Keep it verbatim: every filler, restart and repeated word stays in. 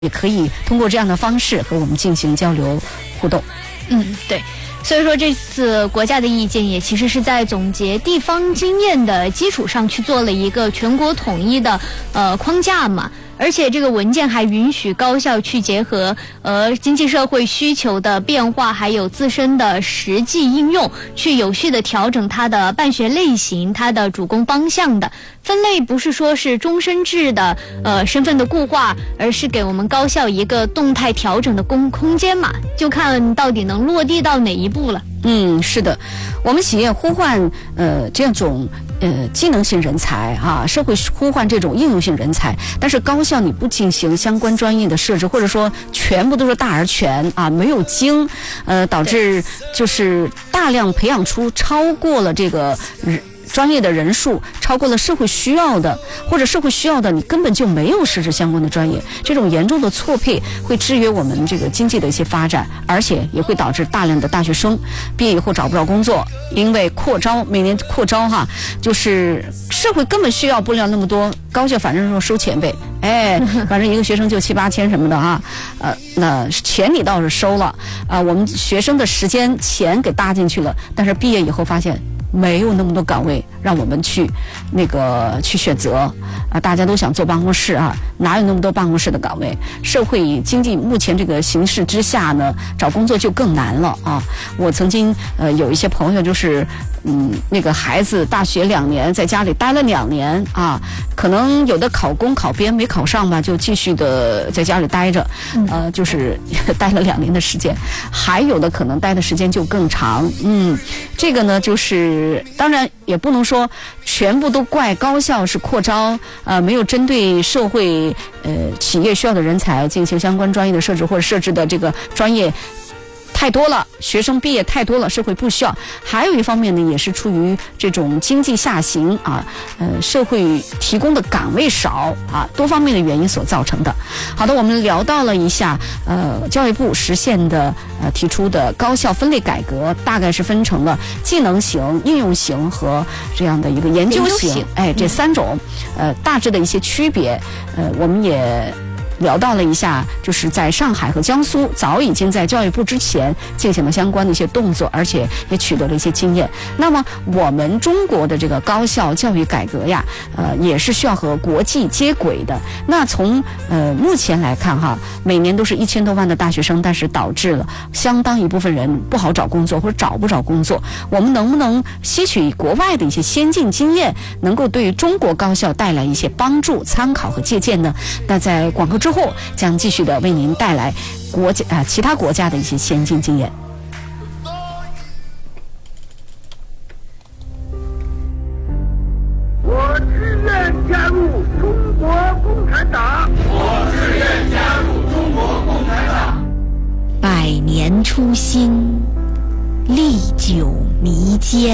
也可以通过这样的方式和我们进行交流互动。 嗯，对。所以说这次国家的意见也其实是在总结地方经验的基础上去做了一个全国统一的呃框架嘛。而且这个文件还允许高校去结合呃经济社会需求的变化，还有自身的实际应用，去有序的调整它的办学类型、它的主攻方向的分类，不是说是终身制的呃身份的固化，而是给我们高校一个动态调整的空空间嘛，就看到底能落地到哪一步了。 嗯，是的，我们企业呼唤呃这种呃技能性人才啊，社会呼唤这种应用性人才，但是高校你不进行相关专业的设置，或者说全部都是大而全啊，没有精，呃，导致就是大量培养出超过了这个专业的人数，超过了社会需要的，或者社会需要的你根本就没有设置相关的专业，这种严重的错配会制约我们这个经济的一些发展，而且也会导致大量的大学生毕业以后找不着工作，因为扩招每年扩招哈，就是社会根本需要不了那么多，高校反正说收钱呗，哎，反正一个学生就七八千什么的哈，呃，那钱你倒是收了啊、呃，我们学生的时间钱给搭进去了，但是毕业以后发现没有那么多岗位让我们去那个去选择啊！大家都想坐办公室啊，哪有那么多办公室的岗位？社会经济目前这个形势之下呢，找工作就更难了啊！我曾经呃有一些朋友就是嗯那个孩子大学两年在家里待了两年啊，可能有的考公考编没考上吧，就继续的在家里待着，呃就是待了两年的时间，还有的可能待的时间就更长。嗯，这个呢就是。当然也不能说全部都怪高校是扩招，呃，没有针对社会呃企业需要的人才进行相关专业的设置，或者设置的这个专业太多了，学生毕业太多了，社会不需要。还有一方面呢，也是出于这种经济下行啊，呃，社会提供的岗位少啊，多方面的原因所造成的。好的，我们聊到了一下，呃，教育部实现的呃提出的高校分类改革，大概是分成了技能型、应用型和这样的一个研究型，哎，这三种，呃，大致的一些区别，呃，我们也。聊到了一下，就是在上海和江苏早已经在教育部之前进行了相关的一些动作，而且也取得了一些经验。那么我们中国的这个高校教育改革呀，呃，也是需要和国际接轨的。那从呃目前来看哈，每年都是一千多万的大学生，但是导致了相当一部分人不好找工作或者找不着工作。我们能不能吸取国外的一些先进经验，能够对中国高校带来一些帮助、参考和借鉴呢？那在广告之后。后将继续的为您带来国家啊、呃、其他国家的一些先进经验。 我志愿加入中国共产党。我志愿加入中国共产党。 百年初心，历久弥坚。